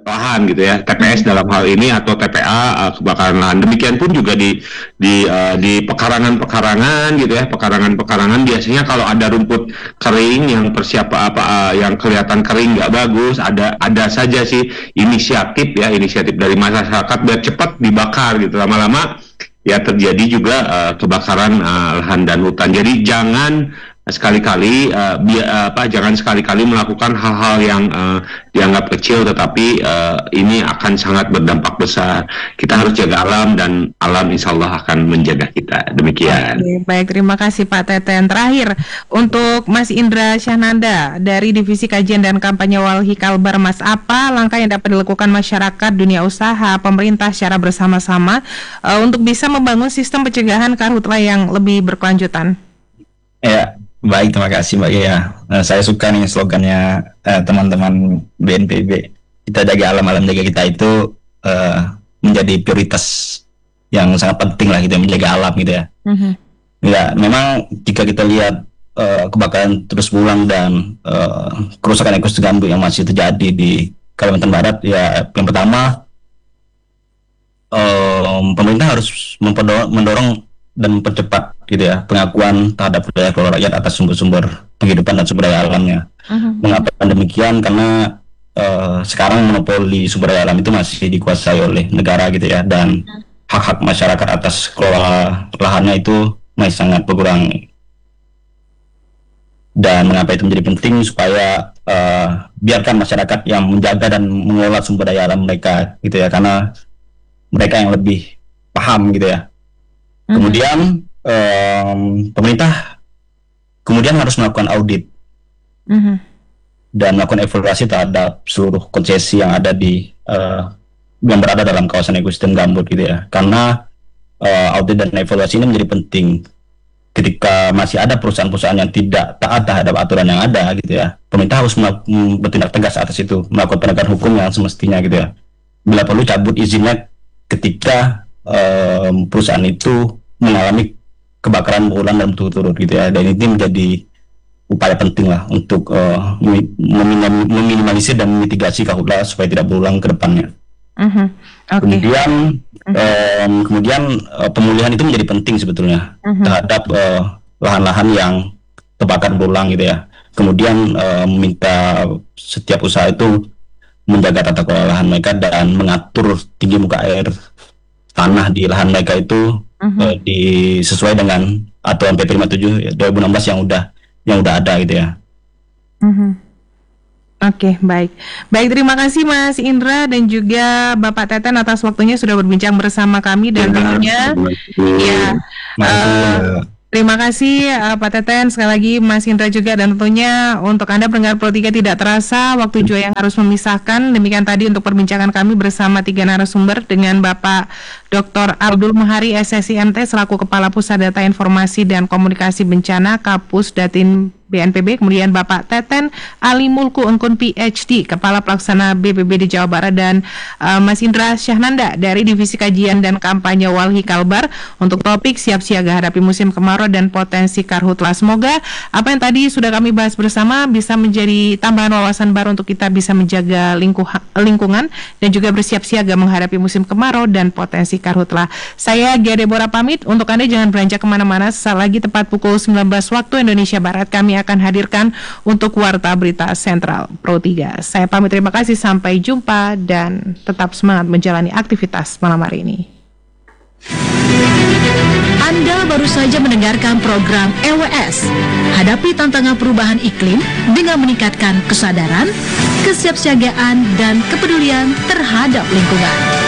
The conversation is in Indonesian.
lahan gitu ya, TPS dalam hal ini atau TPA, kebakaran lahan. Demikian pun juga di pekarangan-pekarangan gitu ya, pekarangan-pekarangan biasanya kalau ada rumput kering yang yang kelihatan kering nggak bagus, ada saja sih inisiatif dari masyarakat biar cepat dibakar gitu. Lama-lama ya terjadi juga kebakaran lahan dan hutan. Jadi jangan sekali-kali melakukan hal-hal yang dianggap kecil, tetapi ini akan sangat berdampak besar. Kita harus jaga alam, dan alam insya Allah akan menjaga kita. Demikian. Oke, baik, terima kasih Pak Teten. Terakhir untuk Mas Indra Syahnanda dari Divisi Kajian dan Kampanye Walhi Kalbar, Mas, apa langkah yang dapat dilakukan masyarakat, dunia usaha, pemerintah secara bersama-sama untuk bisa membangun sistem pencegahan karhutla yang lebih berkelanjutan? Ya, baik, terima kasih Mbak Gea. Saya suka nih slogannya teman-teman BNPB. Kita jaga alam, alam jaga kita, itu menjadi prioritas yang sangat penting lah gitu, menjaga alam gitu ya. Ya, memang jika kita lihat kebakaran terus berulang dan kerusakan ekosistem gambut yang masih terjadi di Kalimantan Barat, ya yang pertama pemerintah harus mendorong dan mempercepat gitu ya pengakuan terhadap daya kelola rakyat atas sumber-sumber penghidupan dan sumber daya alamnya. Mengapa demikian? Karena sekarang monopoli sumber daya alam itu masih dikuasai oleh negara gitu ya, dan hak-hak masyarakat atas kelola lahannya itu masih sangat berkurang. Dan mengapa itu menjadi penting? Supaya biarkan masyarakat yang menjaga dan mengelola sumber daya alam mereka gitu ya, karena mereka yang lebih paham gitu ya. Kemudian pemerintah kemudian harus melakukan audit dan melakukan evaluasi terhadap seluruh konsesi yang ada yang berada dalam kawasan ekosistem gambut gitu ya. Karena audit dan evaluasi ini menjadi penting ketika masih ada perusahaan-perusahaan yang tidak taat terhadap aturan yang ada gitu ya. Pemerintah harus bertindak tegas atas itu, melakukan penegakan hukum yang semestinya gitu ya. Bila perlu cabut izinnya ketika perusahaan itu mengalami kebakaran berulang dan berturut-turut gitu ya. Dan ini menjadi upaya penting lah untuk meminimalisir dan memitigasi karhutla supaya tidak berulang ke depannya. Kemudian pemulihan itu menjadi penting sebetulnya terhadap lahan-lahan yang terbakar berulang gitu ya. Kemudian meminta setiap usaha itu menjaga tata kelola lahan mereka dan mengatur tinggi muka air tanah di lahan mereka itu sesuai dengan aturan PP 57 2016 yang udah ada gitu ya. Oke, baik. Baik, terima kasih Mas Indra dan juga Bapak Teten atas waktunya sudah berbincang bersama kami, dan tentunya terima kasih Pak Teten, sekali lagi Mas Indra juga, dan tentunya untuk Anda pendengar Pro 3 tidak terasa waktu juga yang harus memisahkan. Demikian tadi untuk perbincangan kami bersama 3 narasumber dengan Bapak Dr. Abdul Muhari SSIMT selaku Kepala Pusat Data Informasi dan Komunikasi Bencana Kapus Datin BNPB, kemudian Bapak Teten Ali Mulku Engkun PhD, Kepala Pelaksana BPBD Jawa Barat, dan Mas Indra Syahnanda dari Divisi Kajian dan Kampanye Walhi Kalbar untuk topik siap siaga hadapi musim kemarau dan potensi karhutla. Semoga apa yang tadi sudah kami bahas bersama bisa menjadi tambahan wawasan baru untuk kita bisa menjaga lingkungan dan juga bersiap siaga menghadapi musim kemarau dan potensi karhutla. Saya Gia Deborah pamit, untuk Anda jangan beranjak kemana-mana. Sesaat lagi tepat pukul 19 waktu Indonesia Barat kami akan hadirkan untuk Warta Berita Sentral Pro 3. Saya pamit, terima kasih, sampai jumpa dan tetap semangat menjalani aktivitas malam hari ini. Anda baru saja mendengarkan program EWS, hadapi tantangan perubahan iklim dengan meningkatkan kesadaran, kesiapsiagaan, dan kepedulian terhadap lingkungan.